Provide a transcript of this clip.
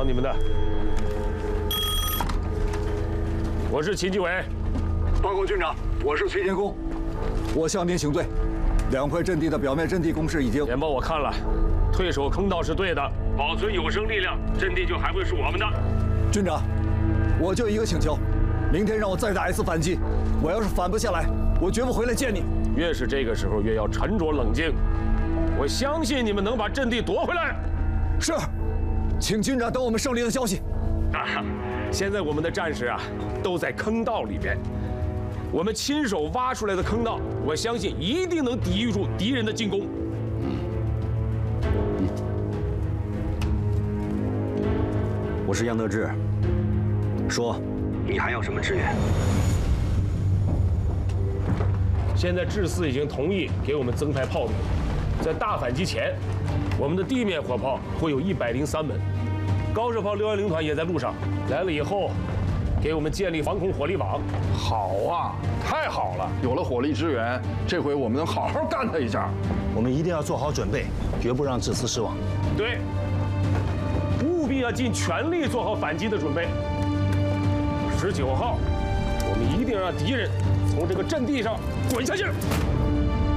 帮你们的。我是秦继伟。 报告军长，我是崔天公，我向您请罪。2块阵地的表面阵地工事已经简报我看了，退守坑道是对的，保存有生力量，阵地就还会是我们的。 军长，我就一个请求，明天让我再打一次反击，我要是反不下来，我绝不回来见你。 越是这个时候，越要沉着冷静。我相信你们能把阵地夺回来。 是，请军长等我们胜利的消息。 现在我们的战士啊，都在坑道里边。我们亲手挖出来的坑道，我相信一定能抵御住敌人的进攻。 我是杨得志，说，你还要什么支援？ 现在志4已经同意给我们增派炮兵，在大反击前，我们的地面火炮会有103门，高射炮610团也在路上，来了以后，给我们建立防空火力网。 好啊，太好了！有了火力支援，这回我们能好好干他一下。 我们一定要做好准备，绝不让志4失望。 对，务必要尽全力做好反击的准备。19号，我们一定让敌人从这个阵地上滚下去。